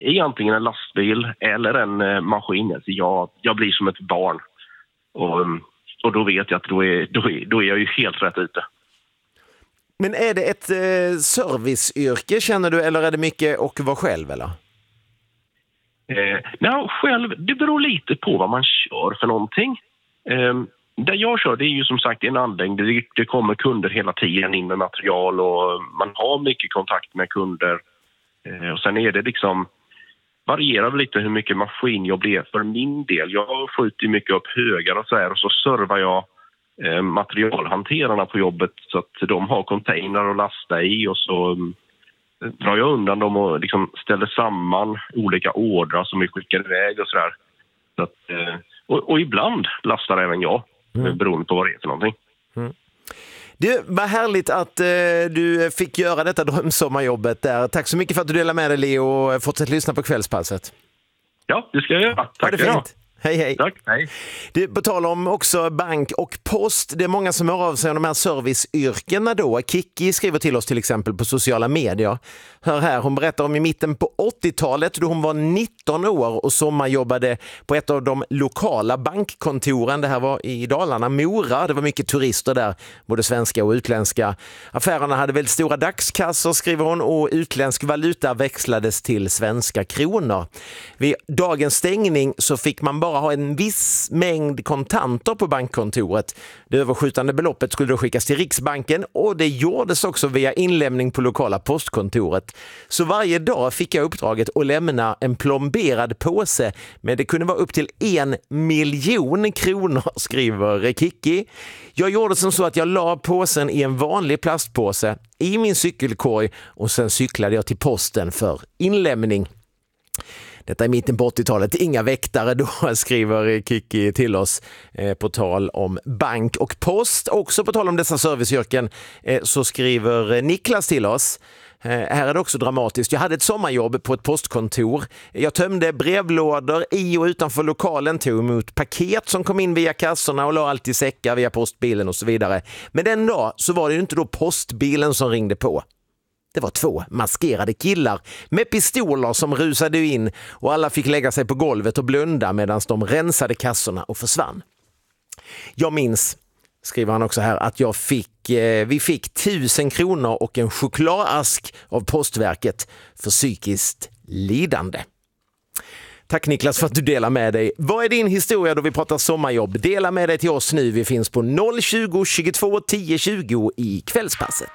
i antingen en lastbil eller en maskin. Så jag blir som ett barn. Och då vet jag att då är jag ju helt rätt ute. Men är det ett serviceyrke känner du, eller är det mycket att vara själv eller? Själv, det beror lite på vad man kör för någonting. Där jag kör, det är ju som sagt en anläggning. Det kommer kunder hela tiden in med material och man har mycket kontakt med kunder. Och sen är det liksom, varierar lite hur mycket maskinjobb det är för min del. Jag skjuter mycket upp högar och så här och så servar jag materialhanterarna på jobbet så att de har container att lasta i och så drar jag undan dem och liksom ställer samman olika ordrar som vi skickar iväg och sådär. Så att, och ibland lastar även jag, beroende på vad det är för någonting. Mm. Det var härligt att du fick göra detta drömsommarjobbet där. Tack så mycket för att du delade med dig, Leo, och fortsätt lyssna på Kvällspasset. Ja, det ska jag göra. Tack. Ha det fint. Hej, hej. Tack, hej. Det på tal om också bank och post. Det är många som hör av sig om de här serviceyrkena då. Kiki skriver till oss till exempel på sociala medier. Hör här, hon berättar om i mitten på 80-talet då hon var 19 år och sommarjobbade på ett av de lokala bankkontoren. Det här var i Dalarna, Mora. Det var mycket turister där, både svenska och utländska. Affärerna hade väldigt stora dagskassor, skriver hon, och utländsk valuta växlades till svenska kronor. Vid dagens stängning så fick man bara ha en viss mängd kontanter på bankkontoret. Det överskjutande beloppet skulle då skickas till Riksbanken och det gjordes också via inlämning på lokala postkontoret. Så varje dag fick jag uppdraget att lämna en plomberad påse, men det kunde vara upp till 1 miljon kronor, skriver Kiki. Jag gjorde som så att jag la påsen i en vanlig plastpåse i min cykelkorg och sen cyklade jag till posten för inlämning. Detta är mitten på 80-talet. Inga väktare då, skriver Kiki till oss på tal om bank och post. Också på tal om dessa serviceyrken så skriver Niklas till oss. Här är det också dramatiskt. Jag hade ett sommarjobb på ett postkontor. Jag tömde brevlådor i och utanför lokalen, tog emot paket som kom in via kassorna och la allt i säckar via postbilen och så vidare. Men den dag så var det ju inte då postbilen som ringde på. Det var 2 maskerade killar med pistoler som rusade in och alla fick lägga sig på golvet och blunda medan de rensade kassorna och försvann. Jag minns, skriver han också här, att vi fick 1000 kronor och en chokladask av Postverket för psykiskt lidande. Tack Niklas för att du delar med dig. Vad är din historia då vi pratar sommarjobb? Dela med dig till oss nu. Vi finns på 020 22 10 20 i Kvällspasset.